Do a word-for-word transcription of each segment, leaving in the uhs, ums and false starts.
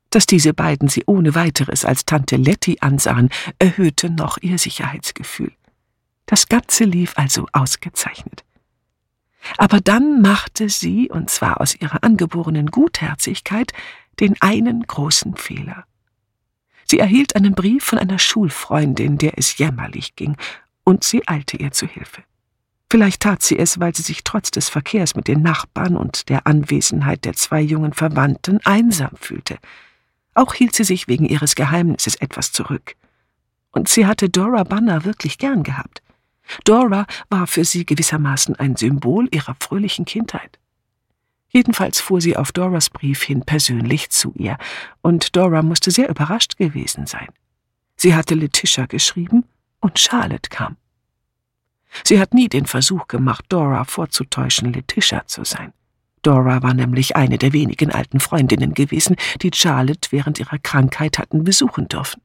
Dass diese beiden sie ohne weiteres als Tante Letty ansahen, erhöhte noch ihr Sicherheitsgefühl. Das Ganze lief also ausgezeichnet. Aber dann machte sie, und zwar aus ihrer angeborenen Gutherzigkeit, den einen großen Fehler. Sie erhielt einen Brief von einer Schulfreundin, der es jämmerlich ging, und sie eilte ihr zu Hilfe. Vielleicht tat sie es, weil sie sich trotz des Verkehrs mit den Nachbarn und der Anwesenheit der zwei jungen Verwandten einsam fühlte. Auch hielt sie sich wegen ihres Geheimnisses etwas zurück. Und sie hatte Dora Bunner wirklich gern gehabt. Dora war für sie gewissermaßen ein Symbol ihrer fröhlichen Kindheit. Jedenfalls fuhr sie auf Doras Brief hin persönlich zu ihr, und Dora musste sehr überrascht gewesen sein. Sie hatte Letitia geschrieben, und Charlotte kam. Sie hat nie den Versuch gemacht, Dora vorzutäuschen, Letitia zu sein. Dora war nämlich eine der wenigen alten Freundinnen gewesen, die Charlotte während ihrer Krankheit hatten besuchen dürfen.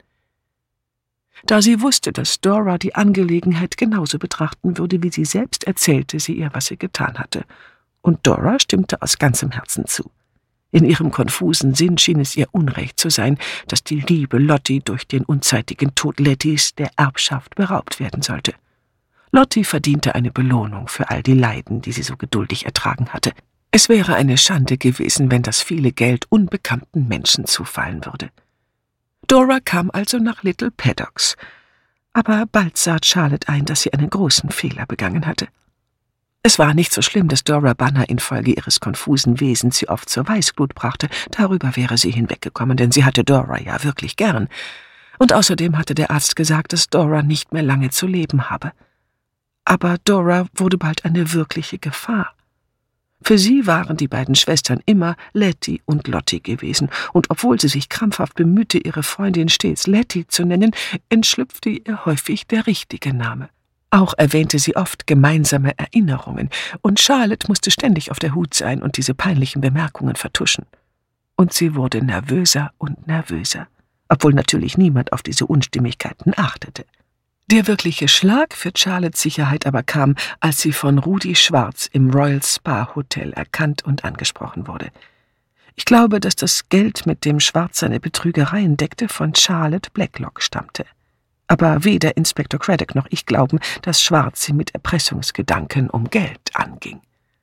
Da sie wusste, dass Dora die Angelegenheit genauso betrachten würde wie sie selbst, erzählte sie ihr, was sie getan hatte. Und Dora stimmte aus ganzem Herzen zu. In ihrem konfusen Sinn schien es ihr Unrecht zu sein, dass die liebe Lottie durch den unzeitigen Tod Lettys der Erbschaft beraubt werden sollte. Lottie verdiente eine Belohnung für all die Leiden, die sie so geduldig ertragen hatte. Es wäre eine Schande gewesen, wenn das viele Geld unbekannten Menschen zufallen würde. Dora kam also nach Little Paddocks, aber bald sah Charlotte ein, dass sie einen großen Fehler begangen hatte. Es war nicht so schlimm, dass Dora Bunner infolge ihres konfusen Wesens sie oft zur Weißglut brachte, darüber wäre sie hinweggekommen, denn sie hatte Dora ja wirklich gern. Und außerdem hatte der Arzt gesagt, dass Dora nicht mehr lange zu leben habe. Aber Dora wurde bald eine wirkliche Gefahr. Für sie waren die beiden Schwestern immer Letty und Lottie gewesen, und obwohl sie sich krampfhaft bemühte, ihre Freundin stets Letty zu nennen, entschlüpfte ihr häufig der richtige Name. Auch erwähnte sie oft gemeinsame Erinnerungen, und Charlotte musste ständig auf der Hut sein und diese peinlichen Bemerkungen vertuschen. Und sie wurde nervöser und nervöser, obwohl natürlich niemand auf diese Unstimmigkeiten achtete. Der wirkliche Schlag für Charlottes Sicherheit aber kam, als sie von Rudi Schwarz im Royal Spa Hotel erkannt und angesprochen wurde. Ich glaube, dass das Geld, mit dem Schwarz seine Betrügereien deckte, von Charlotte Blacklock stammte. Aber weder Inspektor Craddock noch ich glauben, dass Schwarz sie mit Erpressungsgedanken um Geld anging.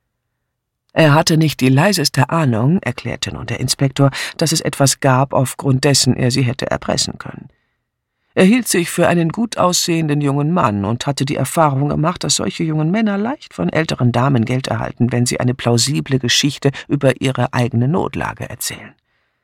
Er hatte nicht die leiseste Ahnung, erklärte nun der Inspektor, dass es etwas gab, aufgrund dessen er sie hätte erpressen können. Er hielt sich für einen gut aussehenden jungen Mann und hatte die Erfahrung gemacht, dass solche jungen Männer leicht von älteren Damen Geld erhalten, wenn sie eine plausible Geschichte über ihre eigene Notlage erzählen.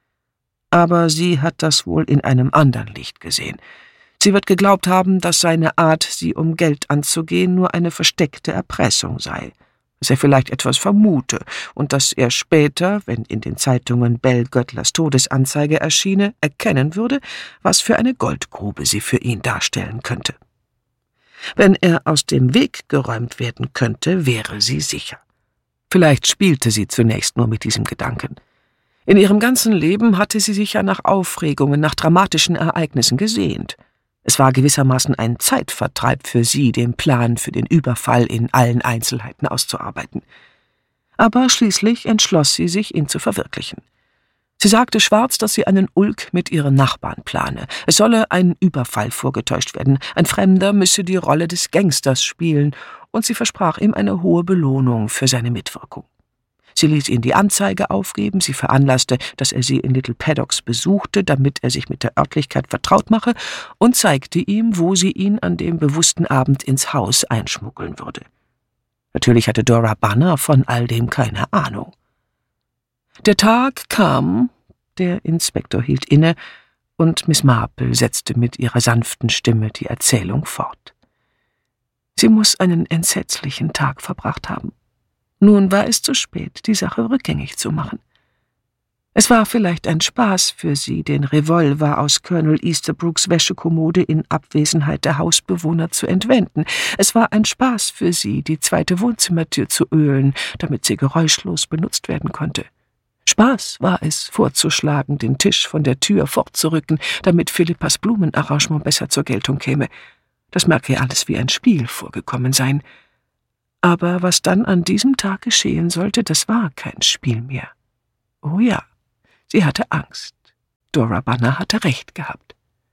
Aber sie hat das wohl in einem anderen Licht gesehen. Sie wird geglaubt haben, dass seine Art, sie um Geld anzugehen, nur eine versteckte Erpressung sei, dass er vielleicht etwas vermute und dass er später, wenn in den Zeitungen Bell Göttlers Todesanzeige erschiene, erkennen würde, was für eine Goldgrube sie für ihn darstellen könnte. Wenn er aus dem Weg geräumt werden könnte, wäre sie sicher. Vielleicht spielte sie zunächst nur mit diesem Gedanken. In ihrem ganzen Leben hatte sie sich ja nach Aufregungen, nach dramatischen Ereignissen gesehnt. Es war gewissermaßen ein Zeitvertreib für sie, den Plan für den Überfall in allen Einzelheiten auszuarbeiten. Aber schließlich entschloss sie sich, ihn zu verwirklichen. Sie sagte Schwarz, dass sie einen Ulk mit ihren Nachbarn plane. Es solle ein Überfall vorgetäuscht werden, ein Fremder müsse die Rolle des Gangsters spielen, und sie versprach ihm eine hohe Belohnung für seine Mitwirkung. Sie ließ ihn die Anzeige aufgeben, sie veranlasste, dass er sie in Little Paddocks besuchte, damit er sich mit der Örtlichkeit vertraut mache, und zeigte ihm, wo sie ihn an dem bewussten Abend ins Haus einschmuggeln würde. Natürlich hatte Dora Bunner von all dem keine Ahnung. Der Tag kam, der Inspektor hielt inne, und Miss Marple setzte mit ihrer sanften Stimme die Erzählung fort. Sie muss einen entsetzlichen Tag verbracht haben. Nun war es zu spät, die Sache rückgängig zu machen. Es war vielleicht ein Spaß für sie, den Revolver aus Colonel Easterbrooks Wäschekommode in Abwesenheit der Hausbewohner zu entwenden. Es war ein Spaß für sie, die zweite Wohnzimmertür zu ölen, damit sie geräuschlos benutzt werden konnte. Spaß war es, vorzuschlagen, den Tisch von der Tür fortzurücken, damit Philippas Blumenarrangement besser zur Geltung käme. Das mag ihr alles wie ein Spiel vorgekommen sein. Aber was dann an diesem Tag geschehen sollte, das war kein Spiel mehr. Oh ja, sie hatte Angst. Dora Bunner hatte recht gehabt.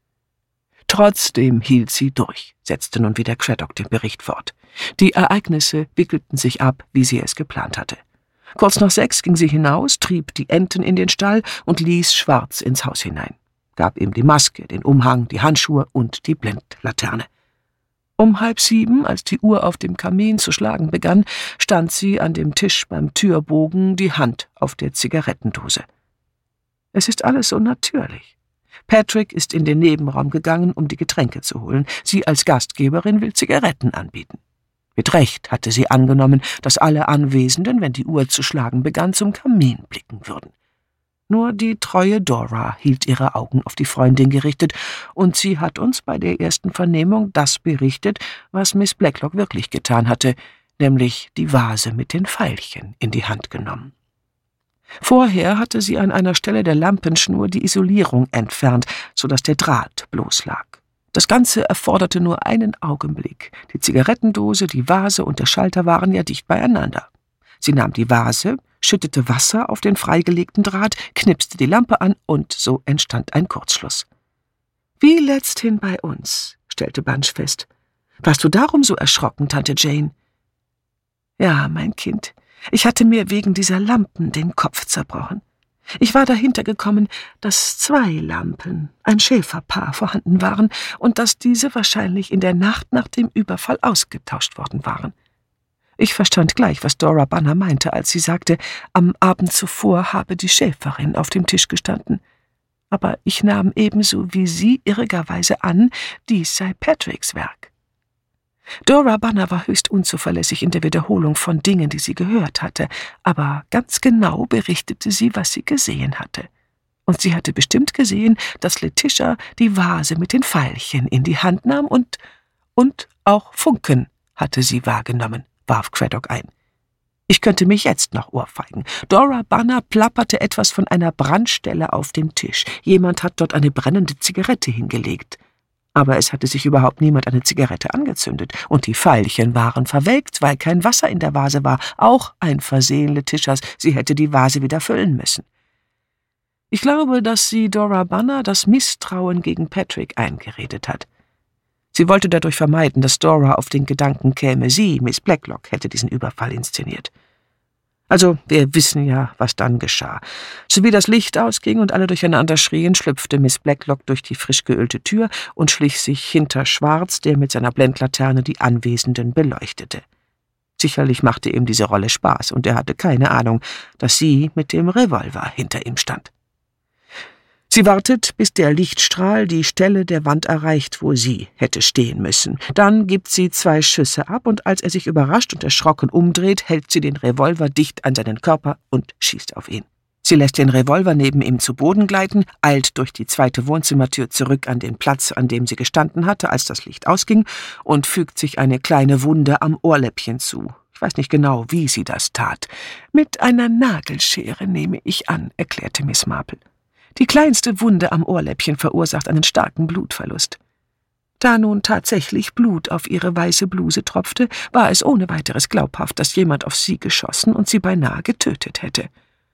Trotzdem hielt sie durch, setzte nun wieder Craddock den Bericht fort. Die Ereignisse wickelten sich ab, wie sie es geplant hatte. Kurz nach sechs ging sie hinaus, trieb die Enten in den Stall und ließ Schwarz ins Haus hinein, gab ihm die Maske, den Umhang, die Handschuhe und die Blendlaterne. Um halb sieben, als die Uhr auf dem Kamin zu schlagen begann, stand sie an dem Tisch beim Türbogen, die Hand auf der Zigarettendose. Es ist alles so natürlich. Patrick ist in den Nebenraum gegangen, um die Getränke zu holen. Sie als Gastgeberin will Zigaretten anbieten. Mit Recht hatte sie angenommen, dass alle Anwesenden, wenn die Uhr zu schlagen begann, zum Kamin blicken würden. Nur die treue Dora hielt ihre Augen auf die Freundin gerichtet, und sie hat uns bei der ersten Vernehmung das berichtet, was Miss Blacklock wirklich getan hatte, nämlich die Vase mit den Veilchen in die Hand genommen. Vorher hatte sie an einer Stelle der Lampenschnur die Isolierung entfernt, so dass der Draht bloß lag. Das Ganze erforderte nur einen Augenblick. Die Zigarettendose, die Vase und der Schalter waren ja dicht beieinander. Sie nahm die Vase, schüttete Wasser auf den freigelegten Draht, knipste die Lampe an, und so entstand ein Kurzschluss. »Wie letzthin bei uns«, stellte Bunch fest. »Warst du darum so erschrocken, Tante Jane?« »Ja, mein Kind, ich hatte mir wegen dieser Lampen den Kopf zerbrochen. Ich war dahinter gekommen, dass zwei Lampen, ein Schäferpaar, vorhanden waren und dass diese wahrscheinlich in der Nacht nach dem Überfall ausgetauscht worden waren. Ich verstand gleich, was Dora Bunner meinte, als sie sagte, am Abend zuvor habe die Schäferin auf dem Tisch gestanden. Aber ich nahm ebenso wie sie irrigerweise an, dies sei Patricks Werk. Dora Bunner war höchst unzuverlässig in der Wiederholung von Dingen, die sie gehört hatte, aber ganz genau berichtete sie, was sie gesehen hatte. Und sie hatte bestimmt gesehen, dass Letitia die Vase mit den Veilchen in die Hand nahm und, und auch Funken hatte sie wahrgenommen, warf Craddock ein. Ich könnte mich jetzt noch ohrfeigen. Dora Bunner plapperte etwas von einer Brandstelle auf dem Tisch. Jemand hat dort eine brennende Zigarette hingelegt. Aber es hatte sich überhaupt niemand eine Zigarette angezündet, und die Veilchen waren verwelkt, weil kein Wasser in der Vase war. Auch ein Versehen Letitias, sie hätte die Vase wieder füllen müssen. Ich glaube, dass sie Dora Bunner das Misstrauen gegen Patrick eingeredet hat. Sie wollte dadurch vermeiden, dass Dora auf den Gedanken käme, sie, Miss Blacklock, hätte diesen Überfall inszeniert. Also, wir wissen ja, was dann geschah. Sowie das Licht ausging und alle durcheinander schrien, schlüpfte Miss Blacklock durch die frisch geölte Tür und schlich sich hinter Schwarz, der mit seiner Blendlaterne die Anwesenden beleuchtete. Sicherlich machte ihm diese Rolle Spaß, und er hatte keine Ahnung, dass sie mit dem Revolver hinter ihm stand. Sie wartet, bis der Lichtstrahl die Stelle der Wand erreicht, wo sie hätte stehen müssen. Dann gibt sie zwei Schüsse ab, und als er sich überrascht und erschrocken umdreht, hält sie den Revolver dicht an seinen Körper und schießt auf ihn. Sie lässt den Revolver neben ihm zu Boden gleiten, eilt durch die zweite Wohnzimmertür zurück an den Platz, an dem sie gestanden hatte, als das Licht ausging, und fügt sich eine kleine Wunde am Ohrläppchen zu. Ich weiß nicht genau, wie sie das tat. »Mit einer Nagelschere, nehme ich an«, erklärte Miss Marple. Die kleinste Wunde am Ohrläppchen verursacht einen starken Blutverlust. Da nun tatsächlich Blut auf ihre weiße Bluse tropfte, war es ohne weiteres glaubhaft, dass jemand auf sie geschossen und sie beinahe getötet hätte.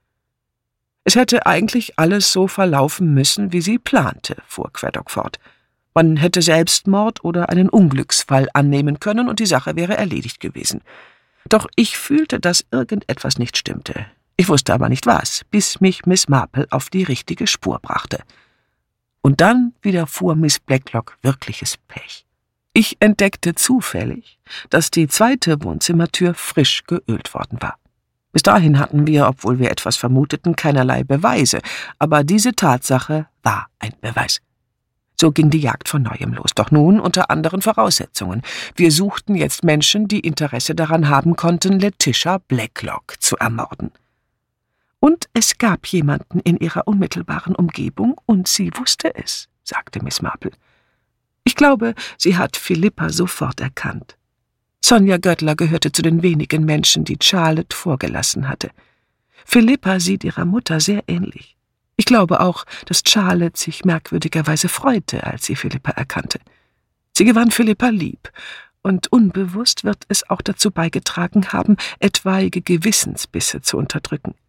Es hätte eigentlich alles so verlaufen müssen, wie sie plante, fuhr Craddock fort. Man hätte Selbstmord oder einen Unglücksfall annehmen können, und die Sache wäre erledigt gewesen. Doch ich fühlte, dass irgendetwas nicht stimmte. Ich wusste aber nicht was, bis mich Miss Marple auf die richtige Spur brachte. Und dann widerfuhr Miss Blacklock wirkliches Pech. Ich entdeckte zufällig, dass die zweite Wohnzimmertür frisch geölt worden war. Bis dahin hatten wir, obwohl wir etwas vermuteten, keinerlei Beweise, aber diese Tatsache war ein Beweis. So ging die Jagd von neuem los, doch nun unter anderen Voraussetzungen. Wir suchten jetzt Menschen, die Interesse daran haben konnten, Letitia Blacklock zu ermorden. Und es gab jemanden in ihrer unmittelbaren Umgebung, und sie wusste es, sagte Miss Marple. Ich glaube, sie hat Philippa sofort erkannt. Sonja Göttler gehörte zu den wenigen Menschen, die Charlotte vorgelassen hatte. Philippa sieht ihrer Mutter sehr ähnlich. Ich glaube auch, dass Charlotte sich merkwürdigerweise freute, als sie Philippa erkannte. Sie gewann Philippa lieb, und unbewusst wird es auch dazu beigetragen haben, etwaige Gewissensbisse zu unterdrücken.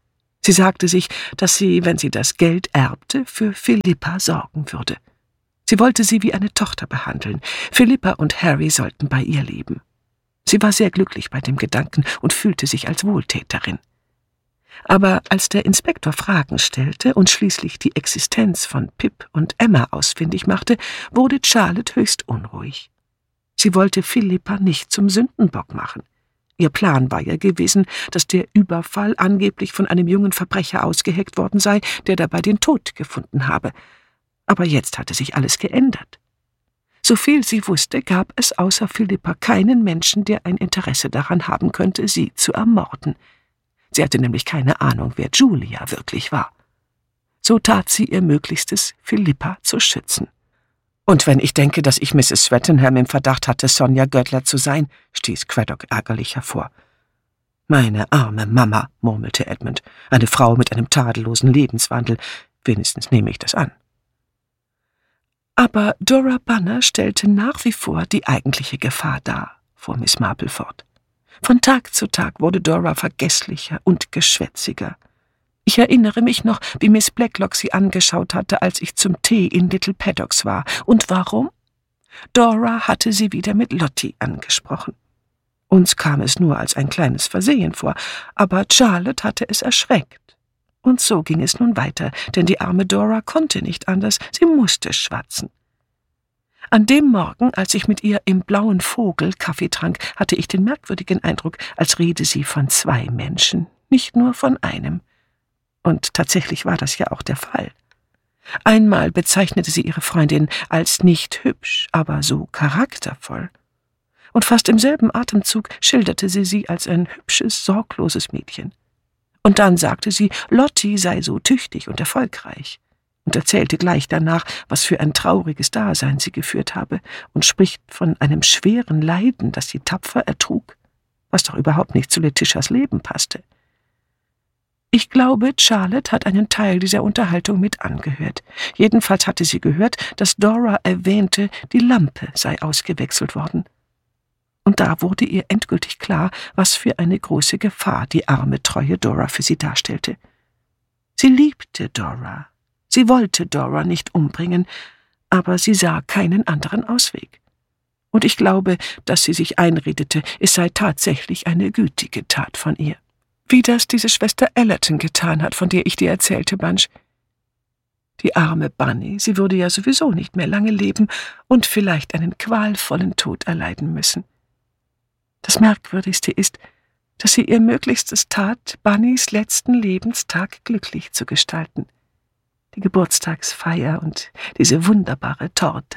Sie sagte sich, dass sie, wenn sie das Geld erbte, für Philippa sorgen würde. Sie wollte sie wie eine Tochter behandeln. Philippa und Harry sollten bei ihr leben. Sie war sehr glücklich bei dem Gedanken und fühlte sich als Wohltäterin. Aber als der Inspektor Fragen stellte und schließlich die Existenz von Pip und Emma ausfindig machte, wurde Charlotte höchst unruhig. Sie wollte Philippa nicht zum Sündenbock machen. Ihr Plan war ja gewesen, dass der Überfall angeblich von einem jungen Verbrecher ausgeheckt worden sei, der dabei den Tod gefunden habe. Aber jetzt hatte sich alles geändert. Soviel sie wusste, gab es außer Philippa keinen Menschen, der ein Interesse daran haben könnte, sie zu ermorden. Sie hatte nämlich keine Ahnung, wer Julia wirklich war. So tat sie ihr Möglichstes, Philippa zu schützen. »Und wenn ich denke, dass ich Misses Swettenham im Verdacht hatte, Sonja Göttler zu sein«, stieß Craddock ärgerlich hervor. »Meine arme Mama«, murmelte Edmund, »eine Frau mit einem tadellosen Lebenswandel. Wenigstens nehme ich das an.« »Aber Dora Bunner stellte nach wie vor die eigentliche Gefahr dar«, fuhr Miss Marple fort. »Von Tag zu Tag wurde Dora vergesslicher und geschwätziger. Ich erinnere mich noch, wie Miss Blacklock sie angeschaut hatte, als ich zum Tee in Little Paddocks war. Und warum? Dora hatte sie wieder mit Lottie angesprochen. Uns kam es nur als ein kleines Versehen vor, aber Charlotte hatte es erschreckt. Und so ging es nun weiter, denn die arme Dora konnte nicht anders, sie musste schwatzen. An dem Morgen, als ich mit ihr im Blauen Vogel Kaffee trank, hatte ich den merkwürdigen Eindruck, als rede sie von zwei Menschen, nicht nur von einem. Und tatsächlich war das ja auch der Fall. Einmal bezeichnete sie ihre Freundin als nicht hübsch, aber so charaktervoll. Und fast im selben Atemzug schilderte sie sie als ein hübsches, sorgloses Mädchen. Und dann sagte sie, Lottie sei so tüchtig und erfolgreich und erzählte gleich danach, was für ein trauriges Dasein sie geführt habe und spricht von einem schweren Leiden, das sie tapfer ertrug, was doch überhaupt nicht zu Letitias Leben passte. Ich glaube, Charlotte hat einen Teil dieser Unterhaltung mit angehört. Jedenfalls hatte sie gehört, dass Dora erwähnte, die Lampe sei ausgewechselt worden. Und da wurde ihr endgültig klar, was für eine große Gefahr die arme, treue Dora für sie darstellte. Sie liebte Dora. Sie wollte Dora nicht umbringen, aber sie sah keinen anderen Ausweg. Und ich glaube, dass sie sich einredete, es sei tatsächlich eine gütige Tat von ihr. Wie das diese Schwester Ellerton getan hat, von der ich dir erzählte, Bunch. Die arme Bunny, sie würde ja sowieso nicht mehr lange leben und vielleicht einen qualvollen Tod erleiden müssen. Das Merkwürdigste ist, dass sie ihr Möglichstes tat, Bunnys letzten Lebenstag glücklich zu gestalten. Die Geburtstagsfeier und diese wunderbare Torte.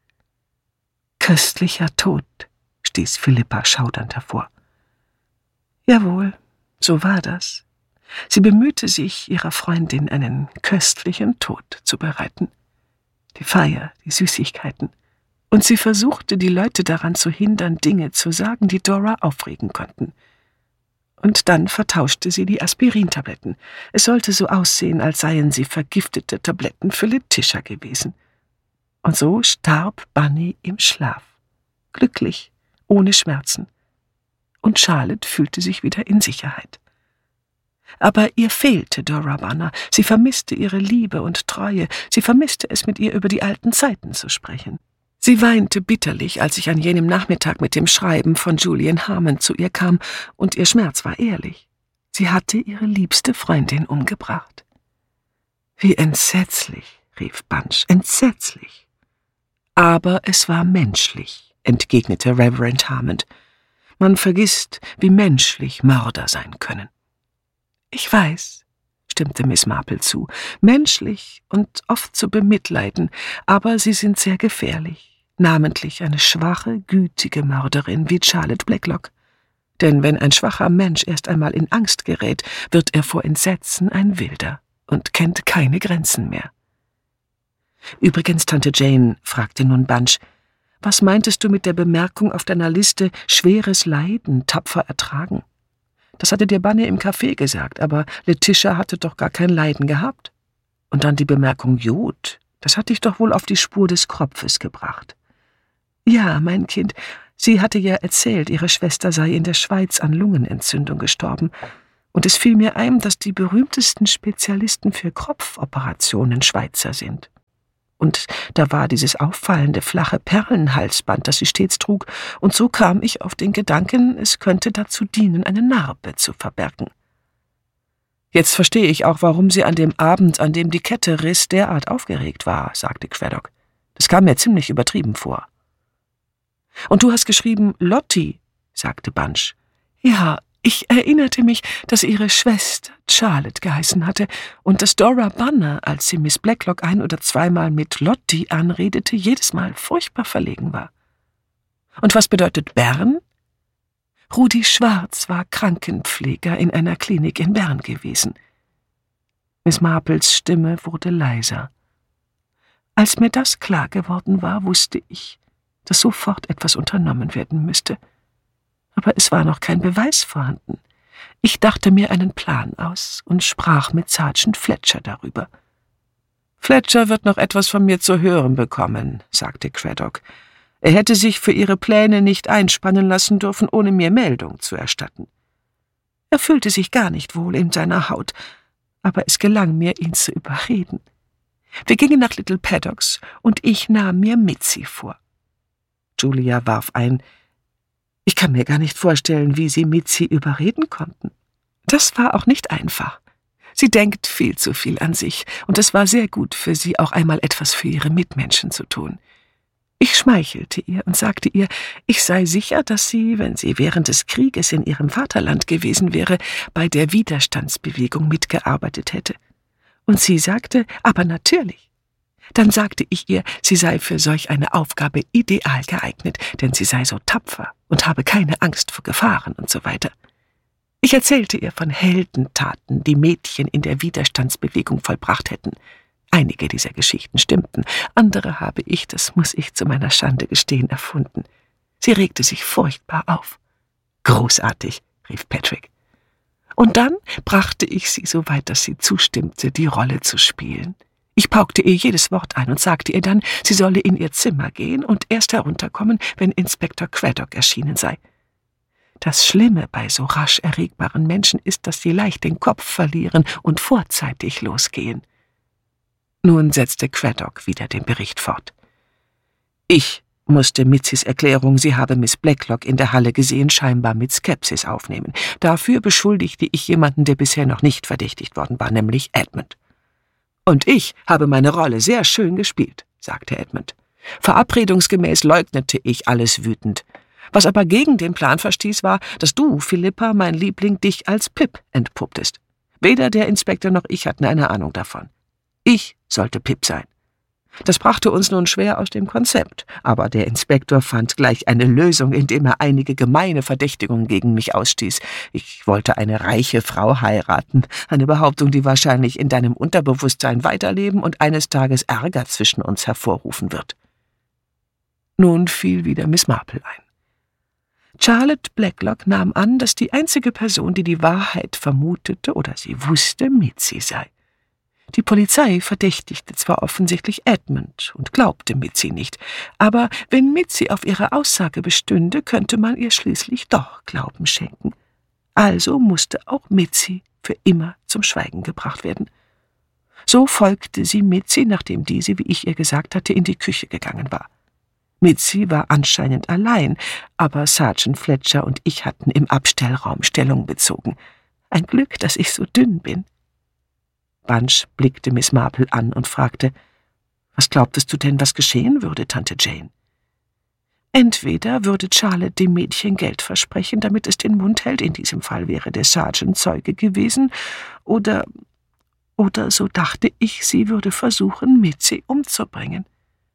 »Köstlicher Tod«, stieß Philippa schaudernd hervor. »Jawohl, so war das. Sie bemühte sich, ihrer Freundin einen köstlichen Tod zu bereiten. Die Feier, die Süßigkeiten. Und sie versuchte, die Leute daran zu hindern, Dinge zu sagen, die Dora aufregen konnten. Und dann vertauschte sie die Aspirintabletten. Es sollte so aussehen, als seien sie vergiftete Tabletten für Letitia gewesen. Und so starb Bunny im Schlaf. Glücklich, ohne Schmerzen. Und Charlotte fühlte sich wieder in Sicherheit. Aber ihr fehlte Dora Bunner. Sie vermisste ihre Liebe und Treue. Sie vermisste es, mit ihr über die alten Zeiten zu sprechen. Sie weinte bitterlich, als ich an jenem Nachmittag mit dem Schreiben von Julian Harmon zu ihr kam, und ihr Schmerz war ehrlich. Sie hatte ihre liebste Freundin umgebracht. »Wie entsetzlich«, rief Bunch, »entsetzlich.« »Aber es war menschlich«, entgegnete Reverend Harmond. »Man vergisst, wie menschlich Mörder sein können.« »Ich weiß«, stimmte Miss Marple zu, »menschlich und oft zu bemitleiden, aber sie sind sehr gefährlich, namentlich eine schwache, gütige Mörderin wie Charlotte Blacklock. Denn wenn ein schwacher Mensch erst einmal in Angst gerät, wird er vor Entsetzen ein Wilder und kennt keine Grenzen mehr.« »Übrigens, Tante Jane«, fragte nun Bunch, »was meintest du mit der Bemerkung auf deiner Liste, schweres Leiden tapfer ertragen? Das hatte dir Bunny im Café gesagt, aber Letitia hatte doch gar kein Leiden gehabt. Und dann die Bemerkung Jod, das hat dich doch wohl auf die Spur des Kropfes gebracht.« »Ja, mein Kind, sie hatte ja erzählt, ihre Schwester sei in der Schweiz an Lungenentzündung gestorben. Und es fiel mir ein, dass die berühmtesten Spezialisten für Kropfoperationen Schweizer sind. Und da war dieses auffallende flache Perlenhalsband, das sie stets trug, und so kam ich auf den Gedanken, es könnte dazu dienen, eine Narbe zu verbergen. »Jetzt verstehe ich auch, warum sie an dem Abend, an dem die Kette riss, derart aufgeregt war«, sagte Craddock. »Das kam mir ziemlich übertrieben vor.« »Und du hast geschrieben Lottie«, sagte Bunch. »Ja, ich erinnerte mich, dass ihre Schwester Charlotte geheißen hatte und dass Dora Bunner, als sie Miss Blacklock ein- oder zweimal mit Lottie anredete, jedes Mal furchtbar verlegen war. Und was bedeutet Bern? Rudi Schwarz war Krankenpfleger in einer Klinik in Bern gewesen.« Miss Marples Stimme wurde leiser. Als mir das klar geworden war, wusste ich, dass sofort etwas unternommen werden müsste. Aber es war noch kein Beweis vorhanden. Ich dachte mir einen Plan aus und sprach mit Sergeant Fletcher darüber. »Fletcher wird noch etwas von mir zu hören bekommen«, sagte Craddock. »Er hätte sich für ihre Pläne nicht einspannen lassen dürfen, ohne mir Meldung zu erstatten.« Er fühlte sich gar nicht wohl in seiner Haut, aber es gelang mir, ihn zu überreden. Wir gingen nach Little Paddocks und ich nahm mir Mitzi vor. Julia warf ein: »Ich kann mir gar nicht vorstellen, wie Sie Mitzi überreden konnten.« Das war auch nicht einfach. Sie denkt viel zu viel an sich, und es war sehr gut für sie, auch einmal etwas für ihre Mitmenschen zu tun. Ich schmeichelte ihr und sagte ihr, ich sei sicher, dass sie, wenn sie während des Krieges in ihrem Vaterland gewesen wäre, bei der Widerstandsbewegung mitgearbeitet hätte. Und sie sagte, aber natürlich. Dann sagte ich ihr, sie sei für solch eine Aufgabe ideal geeignet, denn sie sei so tapfer und habe keine Angst vor Gefahren und so weiter. Ich erzählte ihr von Heldentaten, die Mädchen in der Widerstandsbewegung vollbracht hätten. Einige dieser Geschichten stimmten, andere habe ich, das muss ich zu meiner Schande gestehen, erfunden. Sie regte sich furchtbar auf. »Großartig«, rief Patrick. Und dann brachte ich sie so weit, dass sie zustimmte, die Rolle zu spielen. Ich paukte ihr jedes Wort ein und sagte ihr dann, sie solle in ihr Zimmer gehen und erst herunterkommen, wenn Inspektor Craddock erschienen sei. Das Schlimme bei so rasch erregbaren Menschen ist, dass sie leicht den Kopf verlieren und vorzeitig losgehen. Nun setzte Craddock wieder den Bericht fort. Ich musste Mitzys Erklärung, sie habe Miss Blacklock in der Halle gesehen, scheinbar mit Skepsis aufnehmen. Dafür beschuldigte ich jemanden, der bisher noch nicht verdächtigt worden war, nämlich Edmund. »Und ich habe meine Rolle sehr schön gespielt«, sagte Edmund. »Verabredungsgemäß leugnete ich alles wütend. Was aber gegen den Plan verstieß, war, dass du, Philippa, mein Liebling, dich als Pip entpupptest. Weder der Inspektor noch ich hatten eine Ahnung davon. Ich sollte Pip sein. Das brachte uns nun schwer aus dem Konzept, aber der Inspektor fand gleich eine Lösung, indem er einige gemeine Verdächtigungen gegen mich ausstieß. Ich wollte eine reiche Frau heiraten, eine Behauptung, die wahrscheinlich in deinem Unterbewusstsein weiterleben und eines Tages Ärger zwischen uns hervorrufen wird.« Nun fiel wieder Miss Marple ein. Charlotte Blacklock nahm an, dass die einzige Person, die die Wahrheit vermutete oder sie wusste, Mitzi sei. Die Polizei verdächtigte zwar offensichtlich Edmund und glaubte Mitzi nicht, aber wenn Mitzi auf ihre Aussage bestünde, könnte man ihr schließlich doch Glauben schenken. Also musste auch Mitzi für immer zum Schweigen gebracht werden. So folgte sie Mitzi, nachdem diese, wie ich ihr gesagt hatte, in die Küche gegangen war. Mitzi war anscheinend allein, aber Sergeant Fletcher und ich hatten im Abstellraum Stellung bezogen. Ein Glück, dass ich so dünn bin. Bunch blickte Miss Marple an und fragte, »Was glaubtest du denn, was geschehen würde, Tante Jane?« »Entweder würde Charlotte dem Mädchen Geld versprechen, damit es den Mund hält, in diesem Fall wäre der Sergeant Zeuge gewesen, oder, oder so dachte ich, sie würde versuchen, Mitzi umzubringen.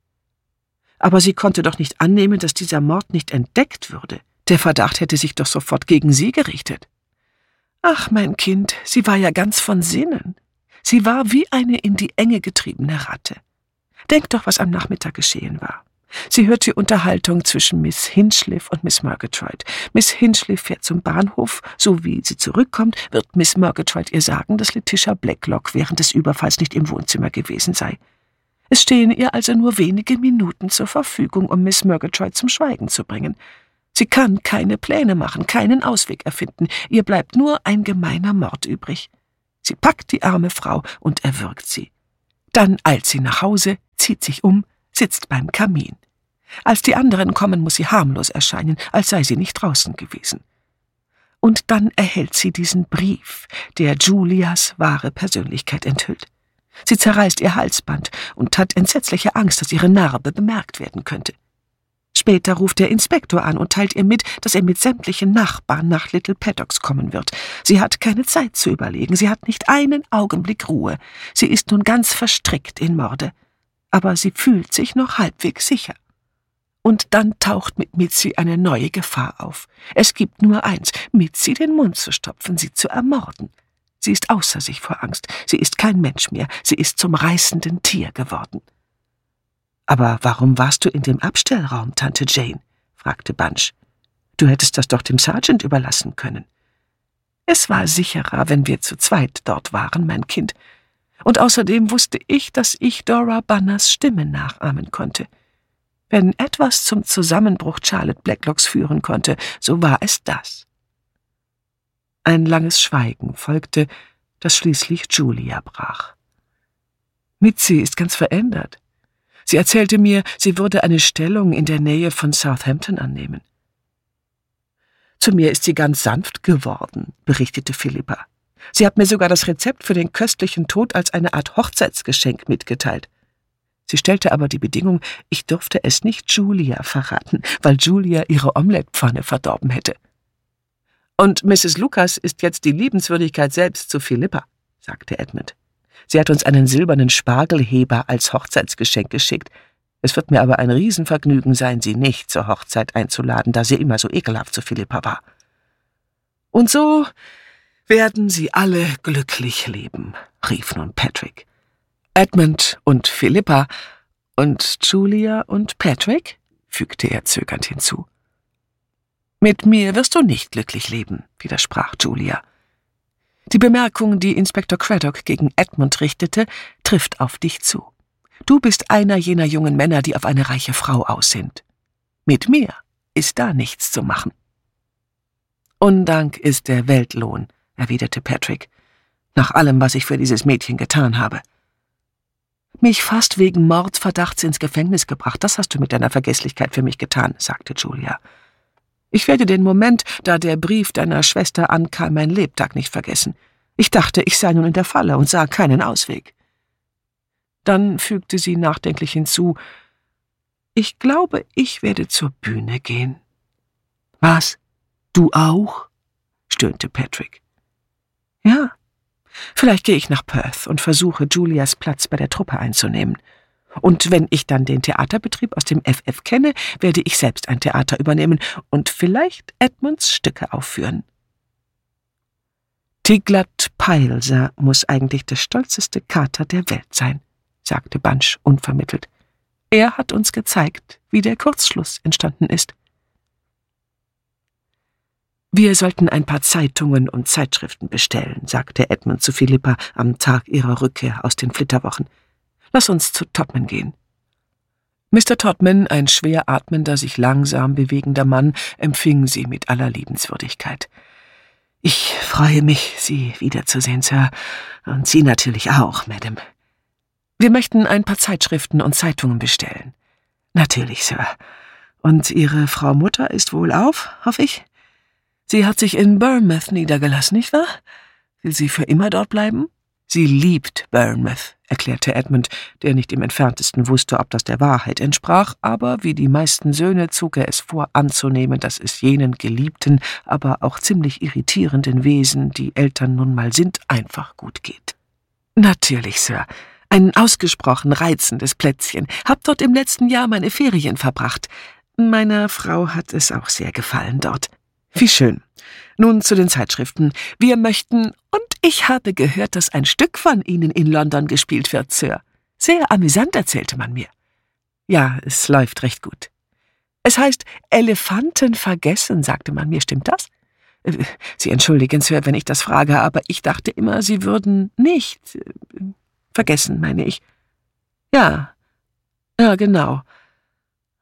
Aber sie konnte doch nicht annehmen, dass dieser Mord nicht entdeckt würde. Der Verdacht hätte sich doch sofort gegen sie gerichtet.« »Ach, mein Kind, sie war ja ganz von Sinnen. Sie war wie eine in die Enge getriebene Ratte. Denk doch, was am Nachmittag geschehen war. Sie hört die Unterhaltung zwischen Miss Hinchliff und Miss Murgatroyd. Miss Hinchliff fährt zum Bahnhof. So wie sie zurückkommt, wird Miss Murgatroyd ihr sagen, dass Letitia Blacklock während des Überfalls nicht im Wohnzimmer gewesen sei. Es stehen ihr also nur wenige Minuten zur Verfügung, um Miss Murgatroyd zum Schweigen zu bringen. Sie kann keine Pläne machen, keinen Ausweg erfinden. Ihr bleibt nur ein gemeiner Mord übrig. Sie packt die arme Frau und erwürgt sie. Dann eilt sie nach Hause, zieht sich um, sitzt beim Kamin. Als die anderen kommen, muss sie harmlos erscheinen, als sei sie nicht draußen gewesen. Und dann erhält sie diesen Brief, der Julias wahre Persönlichkeit enthüllt. Sie zerreißt ihr Halsband und hat entsetzliche Angst, dass ihre Narbe bemerkt werden könnte. Später ruft der Inspektor an und teilt ihr mit, dass er mit sämtlichen Nachbarn nach Little Paddocks kommen wird. Sie hat keine Zeit zu überlegen, sie hat nicht einen Augenblick Ruhe. Sie ist nun ganz verstrickt in Morde. Aber sie fühlt sich noch halbwegs sicher. Und dann taucht mit Mitzi eine neue Gefahr auf. Es gibt nur eins, Mitzi den Mund zu stopfen, sie zu ermorden. Sie ist außer sich vor Angst. Sie ist kein Mensch mehr. Sie ist zum reißenden Tier geworden. »Aber warum warst du in dem Abstellraum, Tante Jane?« fragte Bunch. »Du hättest das doch dem Sergeant überlassen können.« »Es war sicherer, wenn wir zu zweit dort waren, mein Kind. Und außerdem wusste ich, dass ich Dora Banners Stimme nachahmen konnte. Wenn etwas zum Zusammenbruch Charlotte Blacklocks führen konnte, so war es das.« Ein langes Schweigen folgte, das schließlich Julia brach. »Mitzi ist ganz verändert. Sie erzählte mir, sie würde eine Stellung in der Nähe von Southampton annehmen.« »Zu mir ist sie ganz sanft geworden«, berichtete Philippa. »Sie hat mir sogar das Rezept für den köstlichen Tod als eine Art Hochzeitsgeschenk mitgeteilt. Sie stellte aber die Bedingung, ich dürfte es nicht Julia verraten, weil Julia ihre Omelettpfanne verdorben hätte.« »Und Misses Lucas ist jetzt die Liebenswürdigkeit selbst zu Philippa«, sagte Edmund. »Sie hat uns einen silbernen Spargelheber als Hochzeitsgeschenk geschickt. Es wird mir aber ein Riesenvergnügen sein, sie nicht zur Hochzeit einzuladen, da sie immer so ekelhaft zu Philippa war. Und so werden sie alle glücklich leben«, rief nun Patrick. »Edmund und Philippa und Julia und Patrick?« fügte er zögernd hinzu. »Mit mir wirst du nicht glücklich leben«, widersprach Julia. Die Bemerkung, die Inspektor Craddock gegen Edmund richtete, trifft auf dich zu. Du bist einer jener jungen Männer, die auf eine reiche Frau aus sind. Mit mir ist da nichts zu machen.« »Undank ist der Weltlohn«, erwiderte Patrick, »nach allem, was ich für dieses Mädchen getan habe.« »Mich fast wegen Mordverdachts ins Gefängnis gebracht, das hast du mit deiner Vergesslichkeit für mich getan«, sagte Julia. »Ich werde den Moment, da der Brief deiner Schwester ankam, mein Lebtag nicht vergessen. Ich dachte, ich sei nun in der Falle und sah keinen Ausweg.« Dann fügte sie nachdenklich hinzu, »Ich glaube, ich werde zur Bühne gehen.« »Was? Du auch?« stöhnte Patrick. »Ja, vielleicht gehe ich nach Perth und versuche, Julias Platz bei der Truppe einzunehmen. Und wenn ich dann den Theaterbetrieb aus dem F F kenne, werde ich selbst ein Theater übernehmen und vielleicht Edmunds Stücke aufführen.« »Tiglat Pileser muss eigentlich der stolzeste Kater der Welt sein«, sagte Bunch unvermittelt. »Er hat uns gezeigt, wie der Kurzschluss entstanden ist.« »Wir sollten ein paar Zeitungen und Zeitschriften bestellen«, sagte Edmund zu Philippa am Tag ihrer Rückkehr aus den Flitterwochen. »Lass uns zu Todman gehen.« Mister Todman, ein schwer atmender, sich langsam bewegender Mann, empfing sie mit aller Liebenswürdigkeit. »Ich freue mich, Sie wiederzusehen, Sir. Und Sie natürlich auch, Madam. Wir möchten ein paar Zeitschriften und Zeitungen bestellen.« »Natürlich, Sir. Und Ihre Frau Mutter ist wohlauf, hoffe ich? Sie hat sich in Bournemouth niedergelassen, nicht wahr? Will sie für immer dort bleiben?« »Sie liebt Bournemouth«, erklärte Edmund, der nicht im entferntesten wusste, ob das der Wahrheit entsprach, aber wie die meisten Söhne zog er es vor anzunehmen, dass es jenen geliebten, aber auch ziemlich irritierenden Wesen, die Eltern nun mal sind, einfach gut geht. »Natürlich, Sir. Ein ausgesprochen reizendes Plätzchen. Hab dort im letzten Jahr meine Ferien verbracht. Meiner Frau hat es auch sehr gefallen dort. Wie schön. Nun zu den Zeitschriften. Wir möchten, und ich habe gehört, dass ein Stück von Ihnen in London gespielt wird, Sir. Sehr amüsant, erzählte man mir. Ja, es läuft recht gut. Es heißt Elefanten vergessen, sagte man mir, stimmt das? Sie entschuldigen, Sir, wenn ich das frage, aber ich dachte immer, Sie würden nicht vergessen, meine ich. Ja, ja, genau.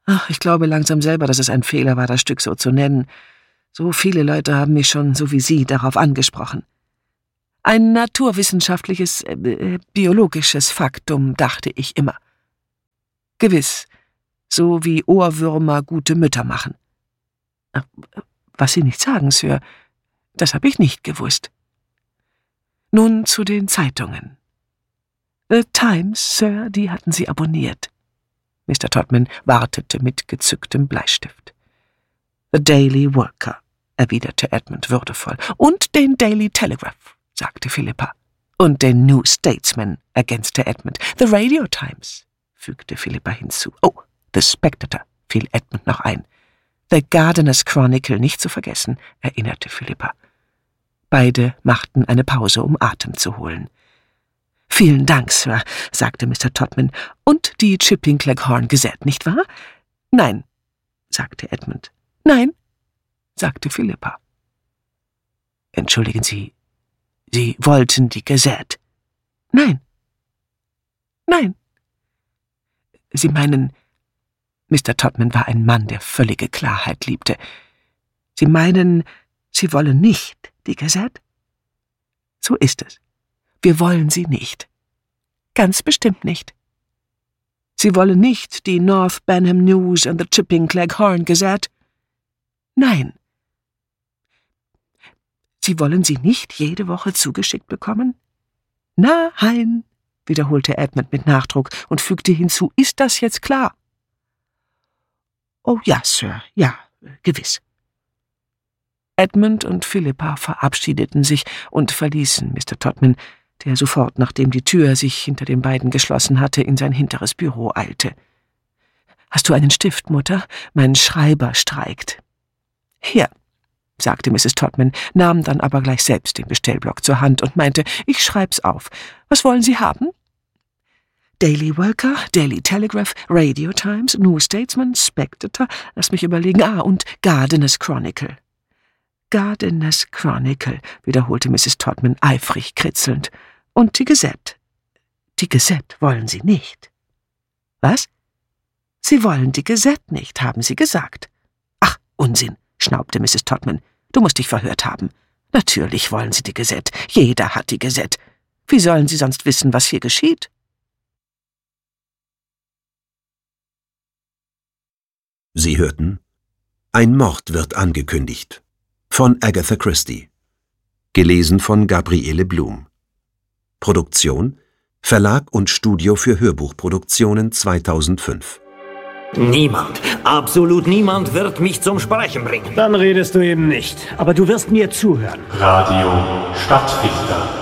Ach, ich glaube langsam selber, dass es ein Fehler war, das Stück so zu nennen. So viele Leute haben mich schon, so wie Sie, darauf angesprochen. Ein naturwissenschaftliches, äh, biologisches Faktum, dachte ich immer. Gewiss, so wie Ohrwürmer gute Mütter machen. Was Sie nicht sagen, Sir, das habe ich nicht gewusst. Nun zu den Zeitungen. The Times, Sir, die hatten Sie abonniert. Mister Todman wartete mit gezücktem Bleistift. The Daily Worker, erwiderte Edmund würdevoll. Und den Daily Telegraph, sagte Philippa. Und den New Statesman, ergänzte Edmund. The Radio Times, fügte Philippa hinzu. Oh, The Spectator, fiel Edmund noch ein. The Gardener's Chronicle nicht zu vergessen, erinnerte Philippa. Beide machten eine Pause, um Atem zu holen. »Vielen Dank, Sir«, sagte Mister Todman. »Und die Chipping Cleghorn Gazette, nicht wahr?« »Nein«, sagte Edmund. »Nein«, sagte Philippa. »Entschuldigen Sie, Sie wollten die Gazette?« »Nein. Nein.« »Sie meinen...« Mister Todman war ein Mann, der völlige Klarheit liebte. »Sie meinen, Sie wollen nicht die Gazette?« »So ist es. Wir wollen sie nicht. Ganz bestimmt nicht. Sie wollen nicht die North Benham News and the Chipping Cleghorn Gazette? Nein. Sie wollen sie nicht jede Woche zugeschickt bekommen? Nein, wiederholte Edmund mit Nachdruck und fügte hinzu, ist das jetzt klar? Oh ja, Sir, ja, gewiss. Edmund und Philippa verabschiedeten sich und verließen Mister Todman, der sofort, nachdem die Tür sich hinter den beiden geschlossen hatte, in sein hinteres Büro eilte. »Hast du einen Stift, Mutter? Mein Schreiber streikt.« »Hier«, sagte Misses Todman, nahm dann aber gleich selbst den Bestellblock zur Hand und meinte, »ich schreib's auf. Was wollen Sie haben?« »Daily Worker, Daily Telegraph, Radio Times, New Statesman, Spectator, lass mich überlegen, ah, und Gardener's Chronicle.« »Gardener's Chronicle«, wiederholte Misses Todman eifrig kritzelnd. »Und die Gazette.« »Die Gazette wollen Sie nicht.« »Was?« »Sie wollen die Gazette nicht, haben Sie gesagt.« »Ach, Unsinn«, schnaubte Misses Todman. »Du musst dich verhört haben. Natürlich wollen Sie die Gazette. Jeder hat die Gazette. Wie sollen Sie sonst wissen, was hier geschieht?« Sie hörten »Ein Mord wird angekündigt« von Agatha Christie. Gelesen von Gabriele Blum. Produktion Verlag und Studio für Hörbuchproduktionen zweitausendfünf. Niemand, absolut niemand wird mich zum Sprechen bringen. Dann redest du eben nicht, aber du wirst mir zuhören. Radio Stadtfilter.